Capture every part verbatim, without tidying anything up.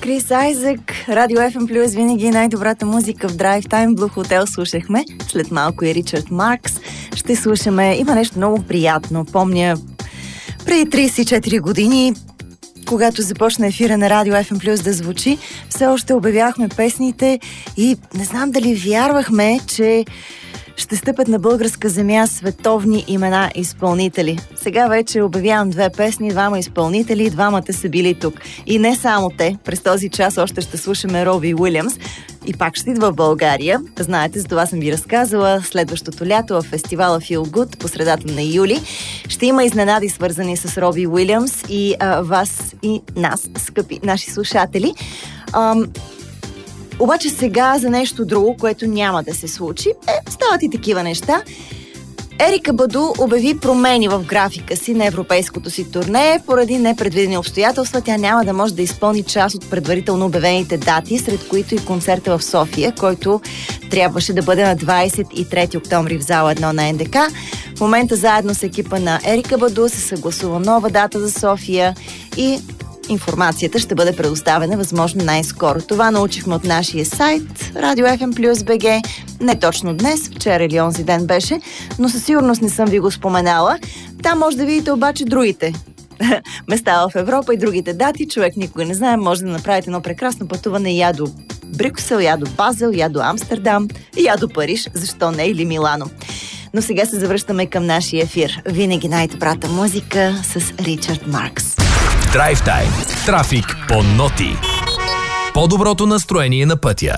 Крис Айзек, Радио Еф Ем Плюс, винаги най-добрата музика в Драйв Тайм. Блу Хотел слушахме, след малко и Ричард Маркс. Ще слушаме, има нещо много приятно. Помня, преди трийсет и четири години, когато започна ефира на Радио Еф Ем Плюс да звучи, все още обявяхме песните и не знам дали вярвахме, че ще стъпят на българска земя световни имена изпълнители. Сега вече обявявам две песни, двама изпълнители, двамата са били тук. И не само те, през този час още ще слушаме Роби Уилямс и пак ще идва в България. Знаете, за това съм ви разказала. Следващото лято в фестивала Feel Good по средата на юли ще има изненади, свързани с Роби Уилямс и а, вас и нас, скъпи наши слушатели. Ам... Обаче сега за нещо друго, което няма да се случи, е, стават и такива неща. Ерика Баду обяви промени в графика си на европейското си турне. Поради непредвидени обстоятелства тя няма да може да изпълни част от предварително обявените дати, сред които и концерта в София, който трябваше да бъде на двадесет и трети октомври в зала едно на Ен Де Ка. В момента заедно с екипа на Ерика Баду се съгласува нова дата за София и информацията ще бъде предоставена възможно най-скоро. Това научихме от нашия сайт Радио Еф Ем Плюс Би Джи. Не точно днес, вчера или онзи ден беше, но със сигурност не съм ви го споменала. Там може да видите обаче другите места в Европа и другите дати. Човек никога не знае, може да направите едно прекрасно пътуване я до Брюксел, я до Базел, я до Амстердам, я до Париж, защо не, или Милано. Но сега се завръщаме към нашия ефир. Винаги най-добрата музика с Ричард Маркс. Драйв Тайм. Трафик по ноти. По-доброто настроение на пътя.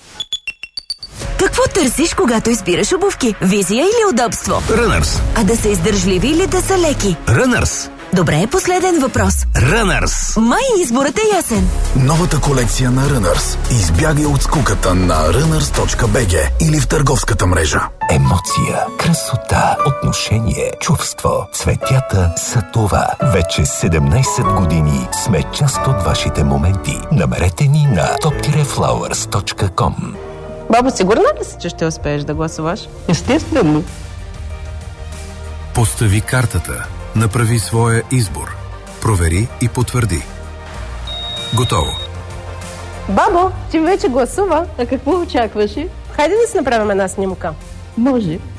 Какво търсиш, когато избираш обувки? Визия или удобство? Runners. А да са издържливи или да са леки? Runners. Добре, последен въпрос. Runners. Май изборът е ясен. Новата колекция на Runners. Избягай от скуката на runners точка би джи или в търговската мрежа. Емоция, красота, отношение, чувство. Цветята са това. Вече седемнайсет години сме част от вашите моменти. Намерете ни на топ флауърс точка ком. Бабо, сигурна ли си, че ще успееш да гласуваш? Естествено. Постави картата. Направи своя избор. Провери и потвърди. Готово. Бабо, ти вече гласува. А какво очакваш? Хайде да си направим една снимка. Може.